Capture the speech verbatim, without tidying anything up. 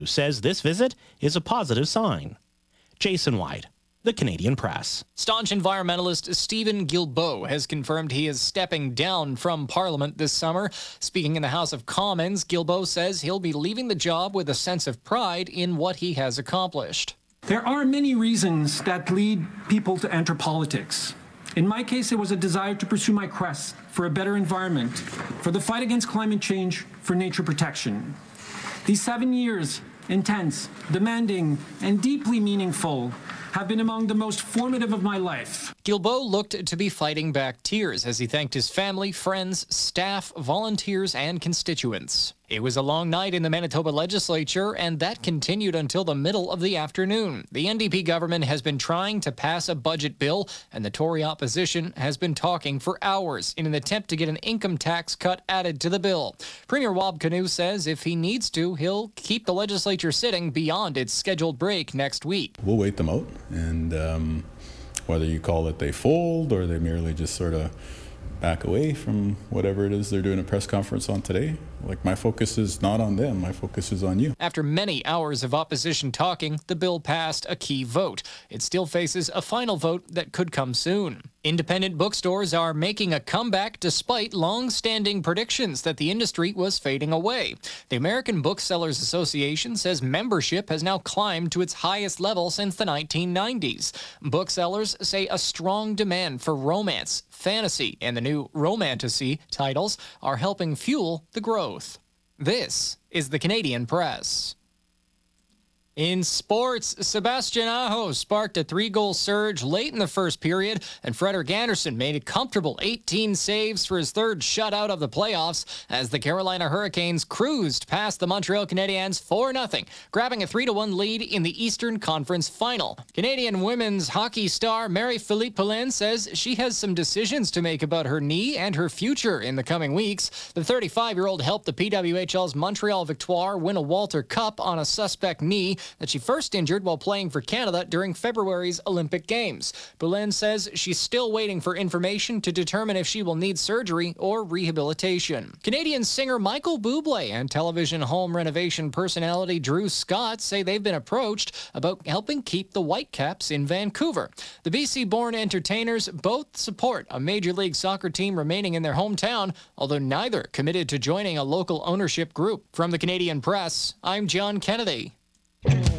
who says this visit is a positive sign. Jason White, The Canadian Press. Staunch environmentalist Stephen Guilbeault has confirmed he is stepping down from Parliament this summer. Speaking in the House of Commons, Guilbeault says he'll be leaving the job with a sense of pride in what he has accomplished. There are many reasons that lead people to enter politics. In my case, it was a desire to pursue my quest for a better environment, for the fight against climate change, for nature protection. These seven years, intense, demanding, and deeply meaningful, have been among the most formative of my life. Guilbeault looked to be fighting back tears as he thanked his family, friends, staff, volunteers, and constituents. It was a long night in the Manitoba legislature, and that continued until the middle of the afternoon. The N D P government has been trying to pass a budget bill, and the Tory opposition has been talking for hours in an attempt to get an income tax cut added to the bill. Premier Wab Kinew says if he needs to, he'll keep the legislature sitting beyond its scheduled break next week. We'll wait them out, and um, whether you call it they fold or they merely just sort of back away from whatever it is they're doing a press conference on today. Like, my focus is not on them, my focus is on you. After many hours of opposition talking, the bill passed a key vote. It still faces a final vote that could come soon. Independent bookstores are making a comeback despite long-standing predictions that the industry was fading away. The American Booksellers Association says membership has now climbed to its highest level since the nineteen nineties. Booksellers say a strong demand for romance, fantasy, and the new romantasy titles are helping fuel the growth. This is the Canadian Press. In sports, Sebastian Aho sparked a three-goal surge late in the first period, and Frederik Andersen made a comfortable eighteen saves for his third shutout of the playoffs as the Carolina Hurricanes cruised past the Montreal Canadiens four nothing, grabbing a three to one lead in the Eastern Conference Final. Canadian women's hockey star Marie-Philippe Poulin says she has some decisions to make about her knee and her future in the coming weeks. The thirty-five-year-old helped the P W H L's Montreal Victoire win a Walter Cup on a suspect knee that she first injured while playing for Canada during February's Olympic Games. Poulin says she's still waiting for information to determine if she will need surgery or rehabilitation. Canadian singer Michael Bublé and television home renovation personality Drew Scott say they've been approached about helping keep the Whitecaps in Vancouver. The B C-born entertainers both support a Major League Soccer team remaining in their hometown, although neither committed to joining a local ownership group. From the Canadian Press, I'm John Kennedy.